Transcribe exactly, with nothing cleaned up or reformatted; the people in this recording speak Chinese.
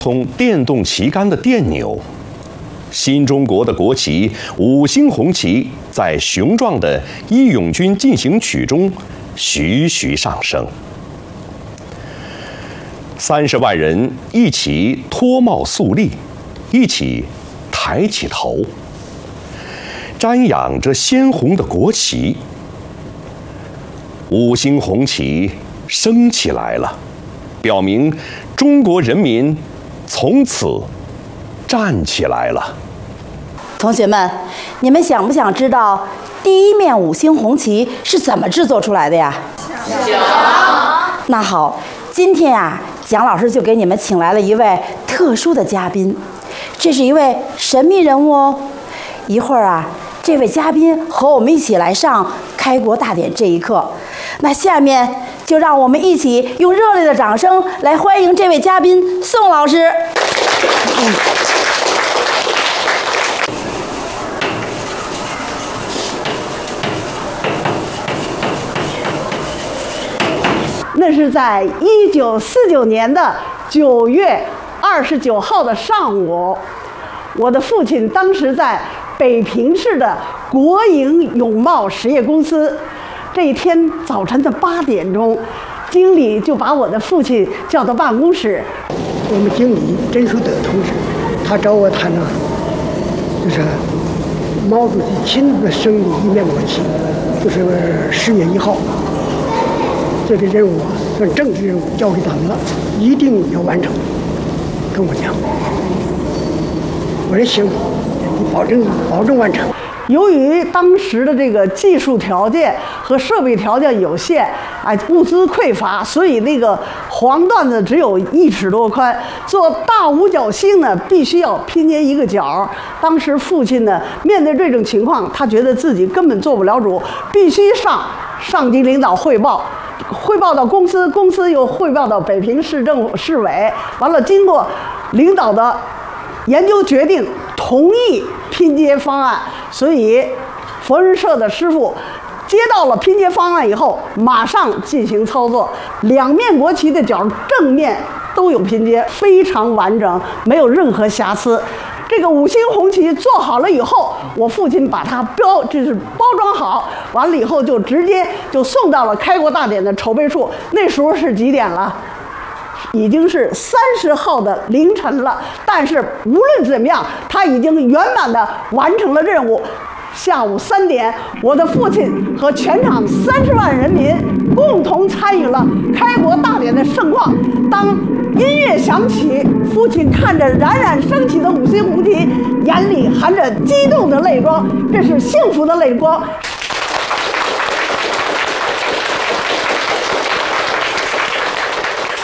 通电动旗杆的电钮。新中国的国旗五星红旗在雄壮的《义勇军进行曲》中徐徐上升。三十万人一起脱帽肃立，一起抬起头，瞻仰着鲜红的国旗。五星红旗升起来了，表明中国人民从此站起来了。 同学们，你们想不想知道第一面五星红旗是怎么制作出来的呀？想。那好，今天啊，蒋老师就给你们请来了一位特殊的嘉宾，这是一位神秘人物哦。一会儿啊，这位嘉宾和我们一起来上开国大典这一课。那下面就让我们一起用热烈的掌声来欢迎这位嘉宾宋老师。嗯那是在一九四九年的九月二十九号的上午，我的父亲当时在北平市的国营永茂实业公司。这一天早晨的八点钟，经理就把我的父亲叫到办公室。 我们经理甄书德同志，他找我谈了，就是毛主席亲自升的一面国旗，就是十月一号。这个任务啊，算政治任务，交给咱们了，一定要完成。跟我讲，我说行，你保证保证完成。 由于当时的这个技术条件和设备条件有限，啊，物资匮乏，所以那个黄段子只有一尺多宽。做大五角星呢，必须要拼接一个角。当时父亲呢，面对这种情况，他觉得自己根本做不了主，必须上上级领导汇报。汇报到公司，公司又汇报到北平市政府市委，完了经过领导的研究决定，同意拼接方案。所以佛人社的师傅接到了拼接方案以后，马上进行操作。两面国旗的角正面都有拼接，非常完整，没有任何瑕疵。这个五星红旗做好了以后，我父亲把它标，就是包装好，完了以后就直接就送到了开国大典的筹备处。那时候是几点了？已经是三十号的凌晨了。但是无论怎么样，他已经圆满的完成了任务。下午三点，我的父亲和全场三十万人民共同参与了开国大典的盛况。当音乐响起，父亲看着冉冉升起的五星红旗，眼里含着激动的泪光，这是幸福的泪光。